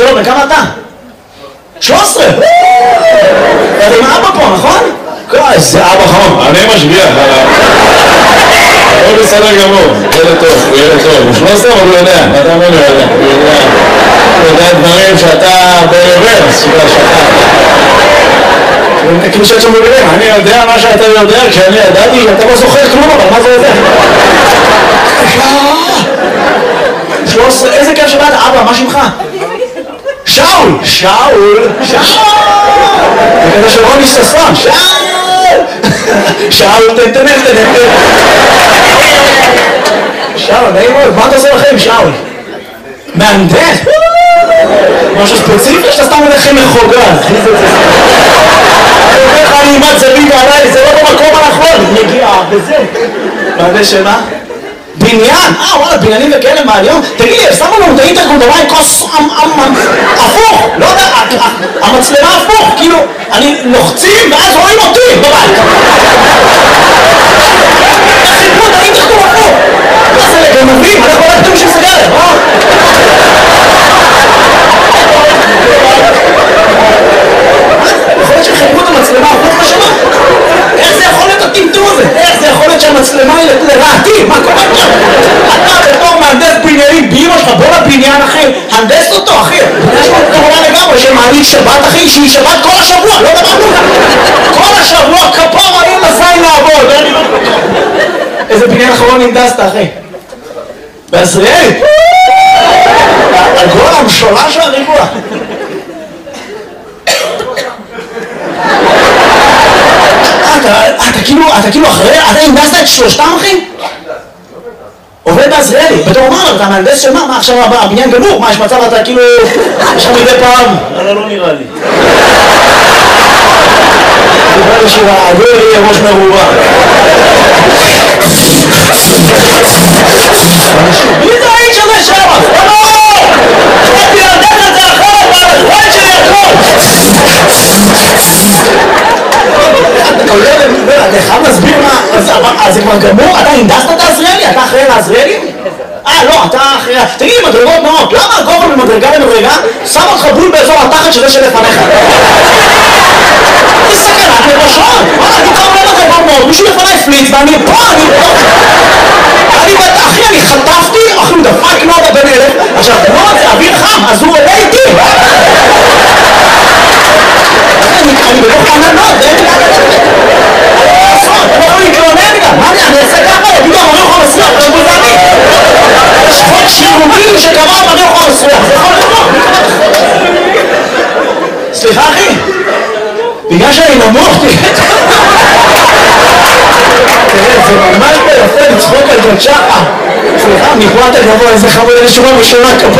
שלום, וכמה אתה? 13! אתה עם אבא פה, נכון? איזה אבא חמוד. אני משגיח עליו. הוא בסדר גמור, ילד טוב, הוא ילד טוב. הוא 13 אבל הוא יודע, אתה אומר לו יודע. הוא יודע דברים שאתה ברוורס, כאילו שאת שם בבירים, אני יודע מה שאתה יודע, כשאני ידעתי, אתה לא זוכר כלום, אבל מה זה יודע? 13, איזה כיף שבאת, אבא, מה שמך? שאול! שאול! שאול! זה כזה של רוני ששון, שאול! שאול, תנתנן. שאול, נעים מאוד, מה אתה עושה לכם, שאול? מהנדס? משהו ספציפי שאתה סתם הולך לכם מחוגז. אני אומר לך, אני אימת זבי ועליי, זה לא במקום הנכון, מגיע, וזה. מהנדס שמה? בניין? וואלה, בניינים וכאלה מהיום? תגיד לי, שמו לנו את האינטרקום במים כוס הפוך, לא יודע, המצלמה הפוך, כאילו, אני לוחצים ואז רואים אותי בבית. חיפו את האינטרקום הפוך. מה זה לגנבים? אנחנו לא כתוב שסגרת, יכול להיות שחיפו את המצלמה הפוך בשמה? איך זה יכול להיות הטמטום הזה? איך זה יכול להיות שהמצלמה היא לרעתי? מה קורה פה? אתה בתור מהנדס בניינים באמא שלך, בוא לבניין אחי, הנדס אותו אחי. יש פה כמובן לגמרי שמעלית שבת אחי, שהיא שבת כל השבוע, לא דמנו. כל השבוע כפור אין לזין לעבוד. איזה בניין אחרון ננדסת אחי? בעזריאלי? הגול המשולש והריבוע. אתה כאילו אחרי, אתה הנדסת את שלושתם אחי? עובד בעזריאלי, בתור מה? אתה מהנדס של מה? מה עכשיו הבניין גמור? מה יש מצב אתה כאילו... יש לך מדי פעם? לא נראה לי. דיבר לשירה, הגול יהיה ראש מרובה. מי זה האיש הזה שם? לא! חייתי להנדס את זה אחרת, והחיים שלי הכל! אתה חייב להסביר מה, אז זה כבר גמור? אתה הנדסת את העזריאלי? אתה אחראי לעזריאלי? לא, אתה אחראי... תגיד לי, מדרגות נאות, למה הגובה ממדרגה למדרגה שם אותך בול באזור התחת שזה שלפניך? זה סכנת נפשות! וואלה, אני קרוב לזה כבר מאוד, מישהו לפני פליץ ואני פה, אחי, אני חטפתי, אחי, הוא דפק נודה בן אלף, עכשיו, נודה זה אוויר חם, אז הוא עולה איתי! אני בתוך עננות, זה אין לי לעשות, אני לא להתלונן גם, מה אני אעשה ככה? יגידו, אני לא יכול לסלוח, זה בוזני. יש חוק שירוגים שקבע, אני לא יכול לסלוח, זה יכול לבוא. סליחה אחי, בגלל שאני נמוך, תראה, זה ממש ביפה לצחוק על ג'ת שחה. סליחה, מפה אתה גבוה, איזה חמוד, איזה שורה בשורה כפה.